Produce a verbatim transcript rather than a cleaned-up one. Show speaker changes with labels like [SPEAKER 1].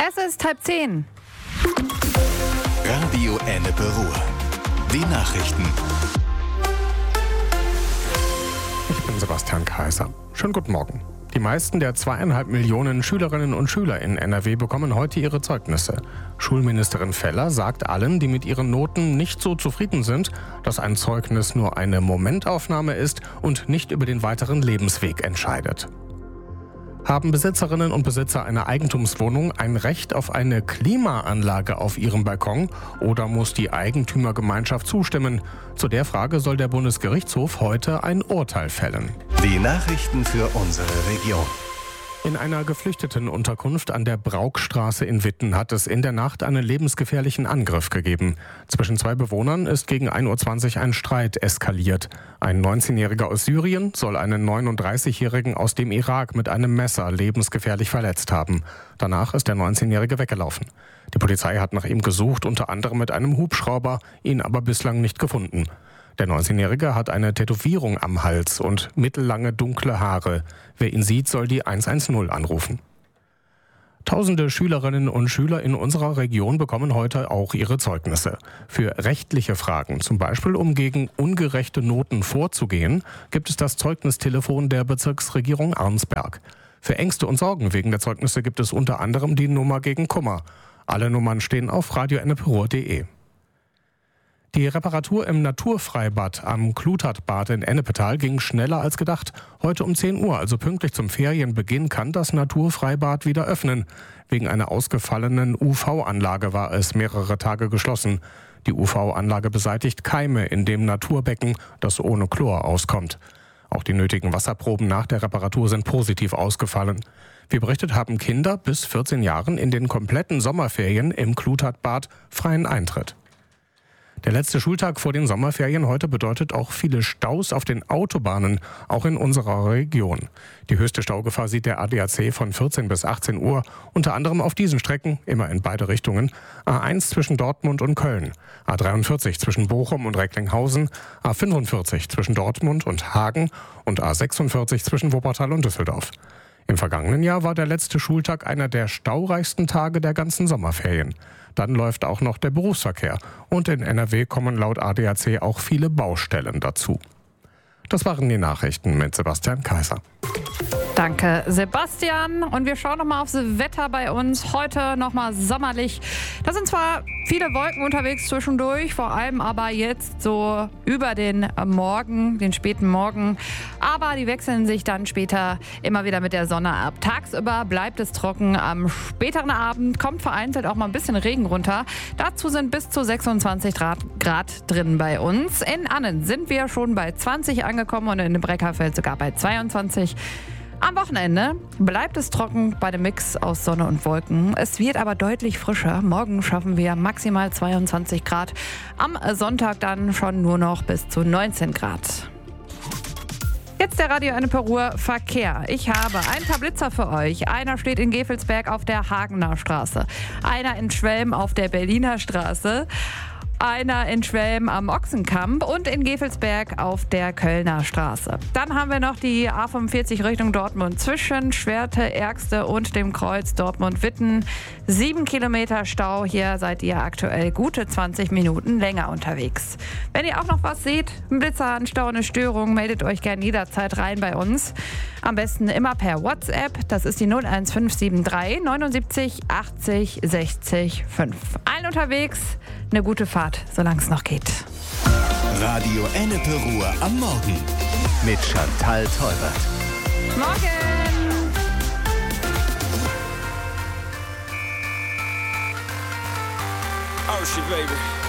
[SPEAKER 1] Es ist halb zehn.
[SPEAKER 2] Radio Ennepe Ruhr. Die Nachrichten.
[SPEAKER 3] Ich bin Sebastian Kaiser. Schönen guten Morgen. Die meisten der zweieinhalb Millionen Schülerinnen und Schüler in N R W bekommen heute ihre Zeugnisse. Schulministerin Feller sagt allen, die mit ihren Noten nicht so zufrieden sind, dass ein Zeugnis nur eine Momentaufnahme ist und nicht über den weiteren Lebensweg entscheidet. Haben Besitzerinnen und Besitzer einer Eigentumswohnung ein Recht auf eine Klimaanlage auf ihrem Balkon oder muss die Eigentümergemeinschaft zustimmen? Zu der Frage soll der Bundesgerichtshof heute ein Urteil fällen.
[SPEAKER 2] Die Nachrichten für unsere Region.
[SPEAKER 3] In einer Geflüchtetenunterkunft an der Braukstraße in Witten hat es in der Nacht einen lebensgefährlichen Angriff gegeben. Zwischen zwei Bewohnern ist gegen ein Uhr zwanzig ein Streit eskaliert. Ein neunzehnjähriger aus Syrien soll einen neununddreißigjährigen aus dem Irak mit einem Messer lebensgefährlich verletzt haben. Danach ist der neunzehnjährige weggelaufen. Die Polizei hat nach ihm gesucht, unter anderem mit einem Hubschrauber, ihn aber bislang nicht gefunden. Der neunzehnjährige hat eine Tätowierung am Hals und mittellange dunkle Haare. Wer ihn sieht, soll die hundertzehn anrufen. Tausende Schülerinnen und Schüler in unserer Region bekommen heute auch ihre Zeugnisse. Für rechtliche Fragen, zum Beispiel um gegen ungerechte Noten vorzugehen, gibt es das Zeugnistelefon der Bezirksregierung Arnsberg. Für Ängste und Sorgen wegen der Zeugnisse gibt es unter anderem die Nummer gegen Kummer. Alle Nummern stehen auf radio ennepe ruhr punkt de. Die Reparatur im Naturfreibad am Klutert-Bad in Ennepetal ging schneller als gedacht. Heute um zehn Uhr, also pünktlich zum Ferienbeginn, kann das Naturfreibad wieder öffnen. Wegen einer ausgefallenen U V-Anlage war es mehrere Tage geschlossen. Die U V-Anlage beseitigt Keime in dem Naturbecken, das ohne Chlor auskommt. Auch die nötigen Wasserproben nach der Reparatur sind positiv ausgefallen. Wie berichtet, haben Kinder bis vierzehn Jahren in den kompletten Sommerferien im Klutert-Bad freien Eintritt. Der letzte Schultag vor den Sommerferien heute bedeutet auch viele Staus auf den Autobahnen, auch in unserer Region. Die höchste Staugefahr sieht der A D A C von vierzehn bis achtzehn Uhr, unter anderem auf diesen Strecken, immer in beide Richtungen, A eins zwischen Dortmund und Köln, A dreiundvierzig zwischen Bochum und Recklinghausen, A fünfundvierzig zwischen Dortmund und Hagen und A sechsundvierzig zwischen Wuppertal und Düsseldorf. Im vergangenen Jahr war der letzte Schultag einer der staureichsten Tage der ganzen Sommerferien. Dann läuft auch noch der Berufsverkehr und in N R W kommen laut A D A C auch viele Baustellen dazu. Das waren die Nachrichten mit Sebastian Kaiser.
[SPEAKER 1] Danke, Sebastian. Und wir schauen nochmal aufs Wetter bei uns. Heute nochmal sommerlich. Da sind zwar viele Wolken unterwegs zwischendurch, vor allem aber jetzt so über den Morgen, den späten Morgen. Aber die wechseln sich dann später immer wieder mit der Sonne ab. Tagsüber bleibt es trocken. Am späteren Abend kommt vereinzelt auch mal ein bisschen Regen runter. Dazu sind bis zu sechsundzwanzig Grad drin bei uns. In Annen sind wir schon bei zwanzig angekommen und in Breckerfeld sogar bei zweiundzwanzig. Am Wochenende bleibt es trocken bei dem Mix aus Sonne und Wolken. Es wird aber deutlich frischer. Morgen schaffen wir maximal zweiundzwanzig Grad. Am Sonntag dann schon nur noch bis zu neunzehn Grad. Jetzt der Radio Ennepe Ruhr Verkehr. Ich habe ein paar Blitzer für euch. Einer steht in Gevelsberg auf der Hagener Straße. Einer in Schwelm auf der Berliner Straße. Einer in Schwelm am Ochsenkamp und in Gevelsberg auf der Kölner Straße. Dann haben wir noch die A fünfundvierzig Richtung Dortmund zwischen Schwerte, Ergste und dem Kreuz Dortmund-Witten. Sieben Kilometer Stau. Hier seid ihr aktuell gute zwanzig Minuten länger unterwegs. Wenn ihr auch noch was seht, ein Blitzer, ein Stau, eine Störung, meldet euch gerne jederzeit rein bei uns. Am besten immer per WhatsApp. Das ist die null eins fünf sieben drei neunundsiebzig achtzig sechzig fünf. Allen unterwegs eine gute Fahrt, solange es noch geht.
[SPEAKER 2] Radio Ennepe Ruhr am Morgen mit Chantal Teubert.
[SPEAKER 1] Morgen!
[SPEAKER 4] Oh shit, baby.